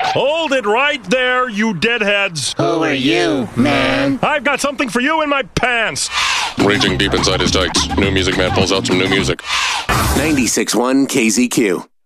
Hold it right there, you deadheads. Who are you, man? I've got something for you in my pants. Raging deep inside his tights, New Music Man pulls out some new music. 96.1 KZQ.